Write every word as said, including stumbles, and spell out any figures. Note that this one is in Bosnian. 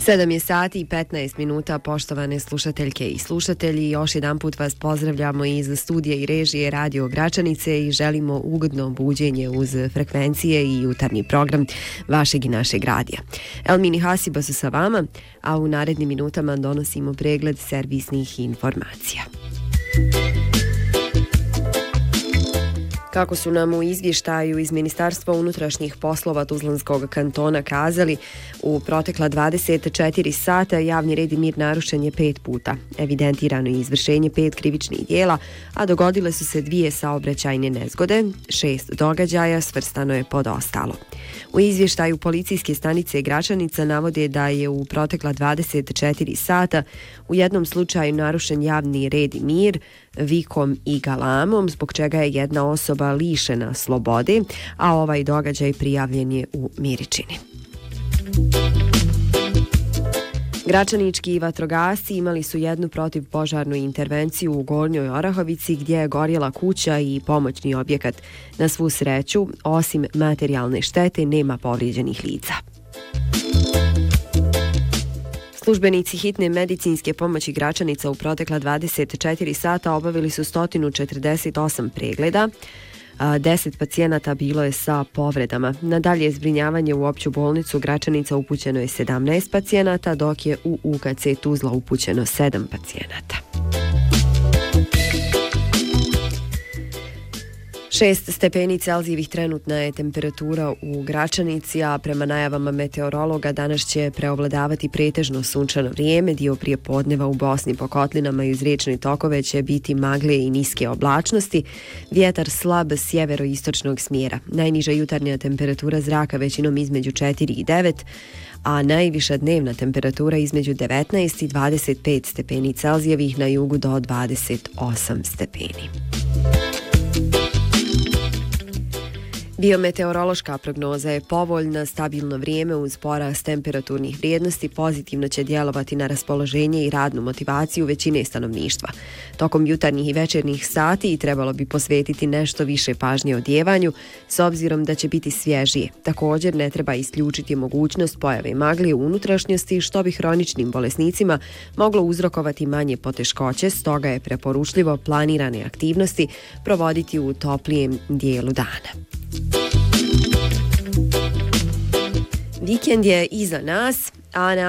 sedam je sati i petnaest minuta, poštovane slušateljke i slušatelji. Još jedan put vas pozdravljamo iz studija i režije Radio Gračanice i želimo ugodno buđenje uz frekvencije i jutarnji program vašeg i našeg radija. Elmini Hasiba su sa vama, a u narednim minutama donosimo pregled servisnih informacija. Kako su nam u izvještaju iz Ministarstva unutrašnjih poslova Tuzlanskog kantona kazali, u protekla dvadeset četiri sata javni red i mir narušen je pet puta. Evidentirano je izvršenje pet krivičnih dijela, a dogodile su se dvije saobraćajne nezgode, šest događaja svrstano je pod ostalo. U izvještaju policijske stanice Gračanica navode da je u protekla dvadeset četiri sata u jednom slučaju narušen javni red i mir vikom i galamom, zbog čega je jedna osoba lišena slobode, a ovaj događaj prijavljen je u Miričini. Gračanički vatrogasci imali su jednu protivpožarnu intervenciju u Gornjoj Orahovici gdje je gorjela kuća i pomoćni objekat. Na svu sreću, osim materijalne štete, nema povrijeđenih lica. Službenici hitne medicinske pomoći Gračanica u protekla dvadeset četiri sata obavili su sto četrdeset osam pregleda. deset pacijenata bilo je sa povredama. Na dalje zbrinjavanje u opću bolnicu Gračanica upućeno je sedamnaest pacijenata, dok je u U K C Tuzla upućeno sedam pacijenata. Šest stepeni Celzijevih trenutna je temperatura u Gračanici, a prema najavama meteorologa danas će preovladavati pretežno sunčano vrijeme. Dio prije podneva u Bosni po kotlinama i uz riječne tokove će biti magle i niske oblačnosti. Vjetar slab sjeveroistočnog smjera. Najniža jutarnja temperatura zraka većinom između četiri i devet, a najviša dnevna temperatura između devetnaest i dvadeset pet stepeni Celzijevih, na jugu do dvadeset osam stepeni. Biometeorološka prognoza je povoljna, stabilno vrijeme uz porast temperaturnih vrijednosti pozitivno će djelovati na raspoloženje i radnu motivaciju većine stanovništva. Tokom jutarnjih i večernjih sati trebalo bi posvetiti nešto više pažnje odjevanju, s obzirom da će biti svježije. Također ne treba isključiti mogućnost pojave magle u unutrašnjosti, što bi hroničnim bolesnicima moglo uzrokovati manje poteškoće, stoga je preporučljivo planirane aktivnosti provoditi u toplijem dijelu dana. Vikend je iza nas, a na